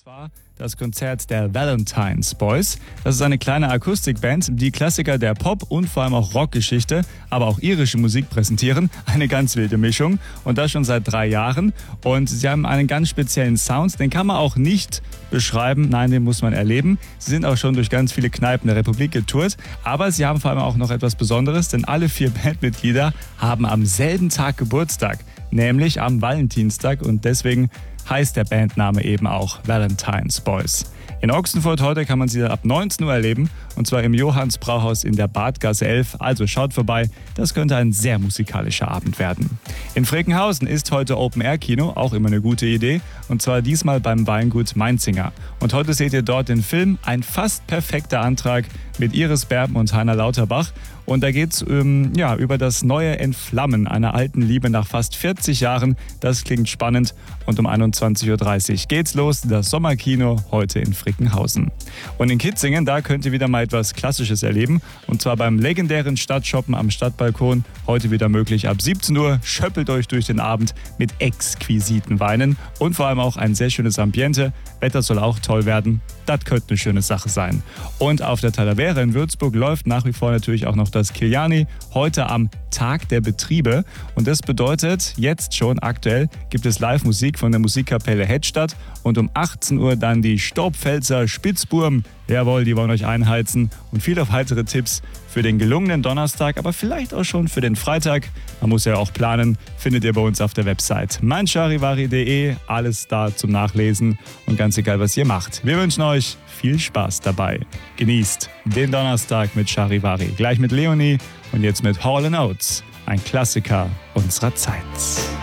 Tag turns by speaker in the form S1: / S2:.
S1: Zwar das Konzert der Valentines Boys. Das ist eine kleine Akustikband, die Klassiker der Pop- und vor allem auch Rockgeschichte, aber auch irische Musik präsentieren. Eine ganz wilde Mischung und das schon seit 3 Jahren. Und sie haben einen ganz speziellen Sound, den kann man auch nicht beschreiben, nein, den muss man erleben. Sie sind auch schon durch ganz viele Kneipen der Republik getourt, aber sie haben vor allem auch noch etwas Besonderes, denn alle 4 Bandmitglieder haben am selben Tag Geburtstag, nämlich am Valentinstag, und deswegen heißt der Bandname eben auch Valentines Boys. In Ochsenfurt heute kann man sie ab 19 Uhr erleben, und zwar im Johanns Brauhaus in der Badgasse 11. Also schaut vorbei, das könnte ein sehr musikalischer Abend werden. In Frekenhausen ist heute Open-Air-Kino, auch immer eine gute Idee, und zwar diesmal beim Weingut Mainzinger. Und heute seht ihr dort den Film Ein fast perfekter Antrag mit Iris Berben und Heiner Lauterbach. Und da geht es über das neue Entflammen einer alten Liebe nach fast 40 Jahren. Das klingt spannend. Und um 21.30 Uhr geht's los, das Sommerkino heute in Frickenhausen. Und in Kitzingen, da könnt ihr wieder mal etwas Klassisches erleben. Und zwar beim legendären Stadtshoppen am Stadtbalkon. Heute wieder möglich ab 17 Uhr. Schöppelt euch durch den Abend mit exquisiten Weinen. Und vor allem auch ein sehr schönes Ambiente. Wetter soll auch toll werden. Das könnte eine schöne Sache sein. Und auf der Talavera in Würzburg läuft nach wie vor natürlich auch noch das Kiliani, heute am Tag der Betriebe. Und das bedeutet, jetzt schon aktuell gibt es Live-Musik von der Musikkapelle Hedstadt und um 18 Uhr dann die Staubpfälzer Spitzburm. Jawohl, die wollen euch einheizen, und viele weitere Tipps für den gelungenen Donnerstag, aber vielleicht auch schon für den Freitag. Man muss ja auch planen, findet ihr bei uns auf der Website meincharivari.de. Alles da zum Nachlesen und ganz egal, was ihr macht. Wir wünschen euch viel Spaß dabei. Genießt den Donnerstag mit Charivari. Gleich mit Leonie und jetzt mit Hall & Oates, ein Klassiker unserer Zeit.